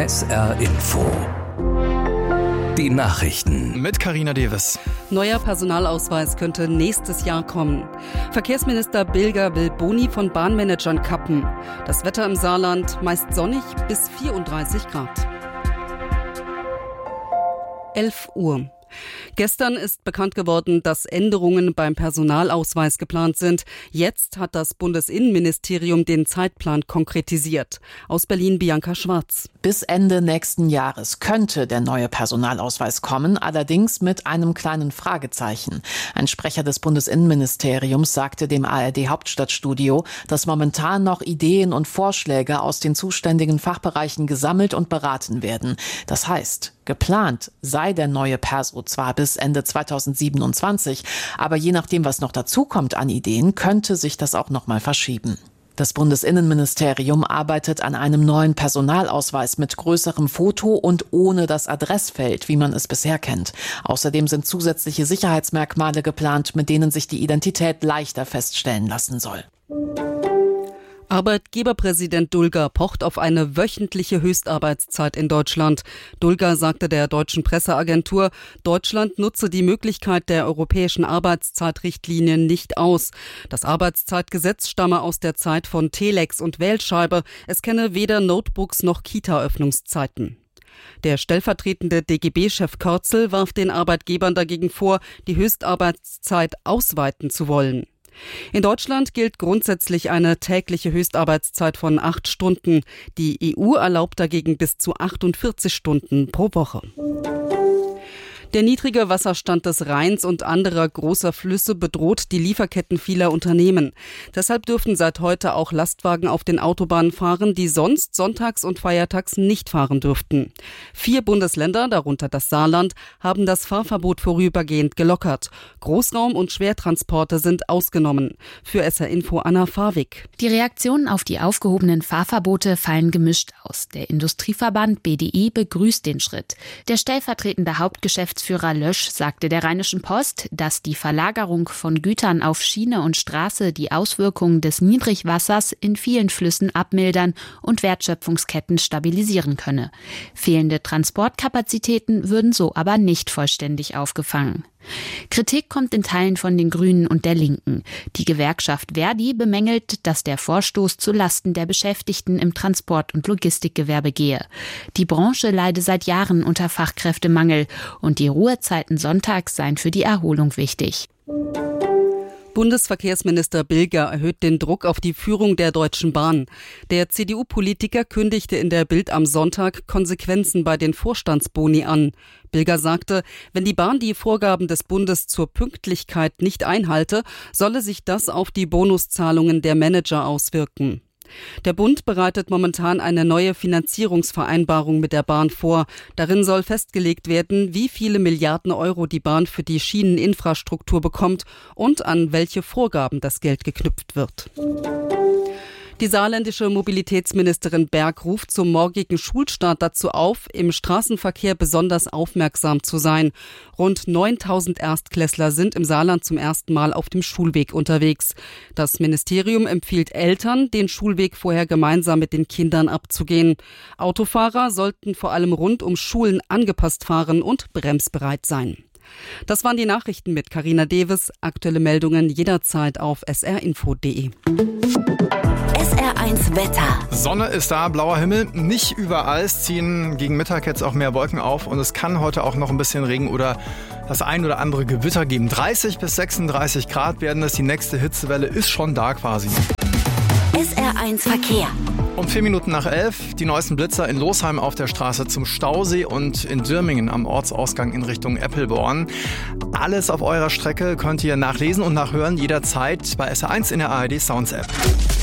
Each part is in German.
SR Info. Die Nachrichten. Mit Carina Davis. Neuer Personalausweis könnte nächstes Jahr kommen. Verkehrsminister Bilger will Boni von Bahnmanagern kappen. Das Wetter im Saarland meist sonnig bis 34 Grad. 11 Uhr. Gestern ist bekannt geworden, dass Änderungen beim Personalausweis geplant sind. Jetzt hat das Bundesinnenministerium den Zeitplan konkretisiert. Aus Berlin Bianca Schwarz. Bis Ende nächsten Jahres könnte der neue Personalausweis kommen, allerdings mit einem kleinen Fragezeichen. Ein Sprecher des Bundesinnenministeriums sagte dem ARD-Hauptstadtstudio, dass momentan noch Ideen und Vorschläge aus den zuständigen Fachbereichen gesammelt und beraten werden. Das heißt, geplant sei der neue Perso zwar bis Ende 2027, aber je nachdem, was noch dazukommt an Ideen, könnte sich das auch noch mal verschieben. Das Bundesinnenministerium arbeitet an einem neuen Personalausweis mit größerem Foto und ohne das Adressfeld, wie man es bisher kennt. Außerdem sind zusätzliche Sicherheitsmerkmale geplant, mit denen sich die Identität leichter feststellen lassen soll. Arbeitgeberpräsident Dulger pocht auf eine wöchentliche Höchstarbeitszeit in Deutschland. Dulger sagte der deutschen Presseagentur, Deutschland nutze die Möglichkeit der europäischen Arbeitszeitrichtlinie nicht aus. Das Arbeitszeitgesetz stamme aus der Zeit von Telex und Wählscheibe. Es kenne weder Notebooks noch Kita-Öffnungszeiten. Der stellvertretende DGB-Chef Körzel warf den Arbeitgebern dagegen vor, die Höchstarbeitszeit ausweiten zu wollen. In Deutschland gilt grundsätzlich eine tägliche Höchstarbeitszeit von 8 Stunden. Die EU erlaubt dagegen bis zu 48 Stunden pro Woche. Der niedrige Wasserstand des Rheins und anderer großer Flüsse bedroht die Lieferketten vieler Unternehmen. Deshalb dürfen seit heute auch Lastwagen auf den Autobahnen fahren, die sonst sonntags und feiertags nicht fahren dürften. 4 Bundesländer, darunter das Saarland, haben das Fahrverbot vorübergehend gelockert. Großraum- und Schwertransporte sind ausgenommen. Für SR Info Anna Fahrwig. Die Reaktionen auf die aufgehobenen Fahrverbote fallen gemischt aus. Der Industrieverband BDI begrüßt den Schritt. Der stellvertretende Hauptgeschäftsführer Lösch sagte der Rheinischen Post, dass die Verlagerung von Gütern auf Schiene und Straße die Auswirkungen des Niedrigwassers in vielen Flüssen abmildern und Wertschöpfungsketten stabilisieren könne. Fehlende Transportkapazitäten würden so aber nicht vollständig aufgefangen. Kritik kommt in Teilen von den Grünen und der Linken. Die Gewerkschaft Verdi bemängelt, dass der Vorstoß zu Lasten der Beschäftigten im Transport- und Logistikgewerbe gehe. Die Branche leide seit Jahren unter Fachkräftemangel und die Ruhezeiten sonntags seien für die Erholung wichtig. Bundesverkehrsminister Bilger erhöht den Druck auf die Führung der Deutschen Bahn. Der CDU-Politiker kündigte in der Bild am Sonntag Konsequenzen bei den Vorstandsboni an. Bilger sagte, wenn die Bahn die Vorgaben des Bundes zur Pünktlichkeit nicht einhalte, solle sich das auf die Bonuszahlungen der Manager auswirken. Der Bund bereitet momentan eine neue Finanzierungsvereinbarung mit der Bahn vor. Darin soll festgelegt werden, wie viele Milliarden Euro die Bahn für die Schieneninfrastruktur bekommt und an welche Vorgaben das Geld geknüpft wird. Die saarländische Mobilitätsministerin Berg ruft zum morgigen Schulstart dazu auf, im Straßenverkehr besonders aufmerksam zu sein. Rund 9.000 Erstklässler sind im Saarland zum ersten Mal auf dem Schulweg unterwegs. Das Ministerium empfiehlt Eltern, den Schulweg vorher gemeinsam mit den Kindern abzugehen. Autofahrer sollten vor allem rund um Schulen angepasst fahren und bremsbereit sein. Das waren die Nachrichten mit Carina Davis. Aktuelle Meldungen jederzeit auf srinfo.de. SR1 Wetter. Sonne ist da, blauer Himmel. Nicht überall. Es ziehen gegen Mittag jetzt auch mehr Wolken auf und es kann heute auch noch ein bisschen Regen oder das ein oder andere Gewitter geben. 30 bis 36 Grad werden es. Die nächste Hitzewelle ist schon da quasi. SR1 Verkehr. Um 4 Minuten nach 11 die neuesten Blitzer in Losheim auf der Straße zum Stausee und in Dürmingen am Ortsausgang in Richtung Eppelborn. Alles auf eurer Strecke könnt ihr nachlesen und nachhören jederzeit bei SR1 in der ARD Sounds App.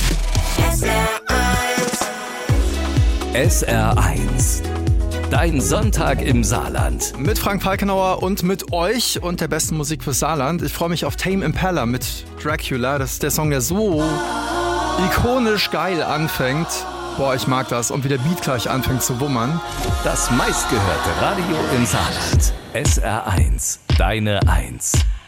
SR1. Dein Sonntag im Saarland. Mit Frank Falkenauer und mit euch und der besten Musik fürs Saarland. Ich freue mich auf Tame Impala mit Dracula. Das ist der Song, der so ikonisch geil anfängt. Boah, ich mag das. Und wie der Beat gleich anfängt zu wummern. Das meistgehörte Radio im Saarland. SR1. Deine 1.